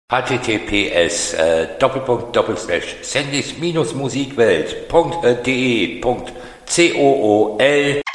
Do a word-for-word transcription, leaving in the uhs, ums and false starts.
https äh, Doppelpunkt Doppelslash Sandys Musikwelt Punkt de Punkt cool